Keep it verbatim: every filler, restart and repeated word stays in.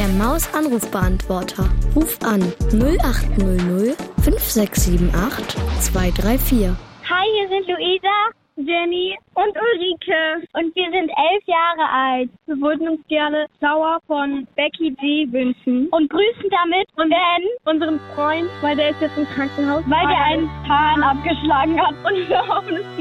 Der Maus-Anrufbeantworter. Ruf an null acht null null fünf sechs sieben acht zwei drei vier. Hi, hier sind Luisa, Jenny und Ulrike und wir sind elf Jahre alt. Wir würden uns gerne Sauer von Becky G wünschen und grüßen damit und Ben, unseren Freund, weil der ist jetzt im Krankenhaus, weil der einen Zahn abgeschlagen hat und wir hoffen, es